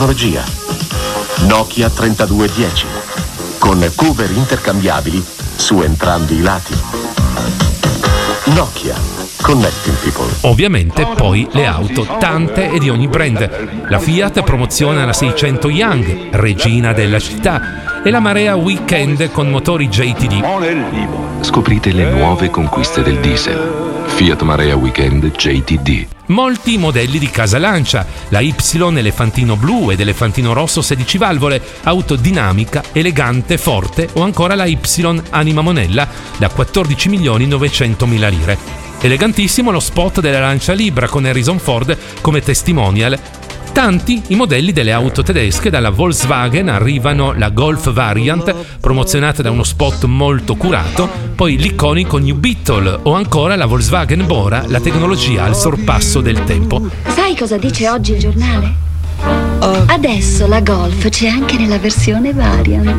tecnologia. Nokia 3210, con cover intercambiabili su entrambi i lati. Nokia, connecting people. Ovviamente poi le auto, tante e di ogni brand. La Fiat promoziona la 600 Young, regina della città, e la Marea Weekend con motori JTD. Scoprite le nuove conquiste del diesel. Fiat Marea Weekend JTD. Molti modelli di casa Lancia, la Y elefantino blu ed elefantino rosso 16 valvole, auto dinamica, elegante, forte, o ancora la Y Anima Monella da 14.900.000 lire. Elegantissimo lo spot della Lancia Libra con Harrison Ford come testimonial. Tanti i modelli delle auto tedesche. Dalla Volkswagen arrivano la Golf Variant, promozionata da uno spot molto curato, poi l'iconico New Beetle o ancora la Volkswagen Bora, la tecnologia al sorpasso del tempo. Sai cosa dice oggi il giornale? Adesso la Golf c'è anche nella versione Variant.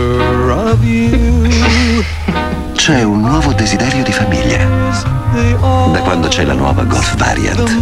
C'è un nuovo desiderio di famiglia da quando c'è la nuova Golf Variant.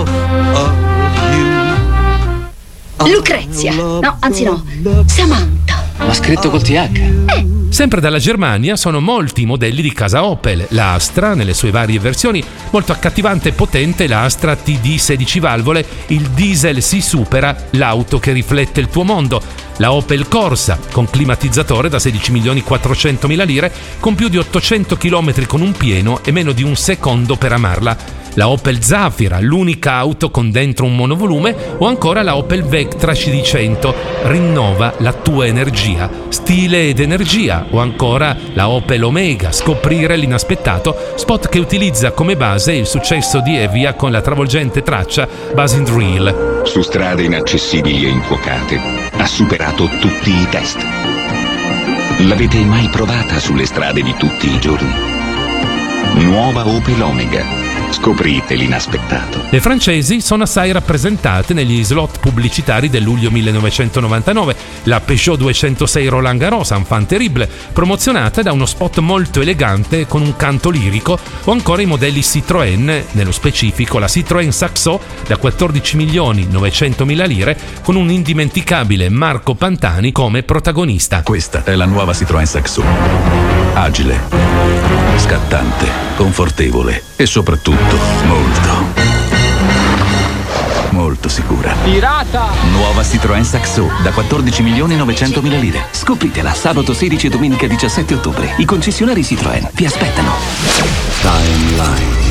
Lucrezia. No, anzi no. Samantha. Ma scritto col TH. Sempre dalla Germania sono molti i modelli di casa Opel. La Astra, nelle sue varie versioni, molto accattivante e potente, la Astra TD 16 valvole, il diesel si supera, l'auto che riflette il tuo mondo. La Opel Corsa, con climatizzatore da 16.400.000 lire, con più di 800 km con un pieno e meno di un secondo per amarla. La Opel Zafira, l'unica auto con dentro un monovolume, o ancora la Opel Vectra CD100, rinnova la tua energia, stile ed energia, o ancora la Opel Omega, scoprire l'inaspettato, spot che utilizza come base il successo di Evia con la travolgente traccia Buzzing Reel. Su strade inaccessibili e infuocate, ha superato tutti i test. L'avete mai provata sulle strade di tutti i giorni? Nuova Opel Omega. Scoprite l'inaspettato. Le francesi sono assai rappresentate negli slot pubblicitari del luglio 1999. La Peugeot 206 Roland Garros Enfant Terrible, promozionata da uno spot molto elegante con un canto lirico, o ancora i modelli Citroën, nello specifico la Citroën Saxo da 14.900.000 lire, con un indimenticabile Marco Pantani come protagonista. Questa è la nuova Citroën Saxo. Agile, scattante, confortevole e soprattutto molto sicura. Pirata! Nuova Citroën Saxo da 14.900.000 lire. Scopritela sabato 16 e domenica 17 ottobre. I concessionari Citroën vi aspettano. Timeline.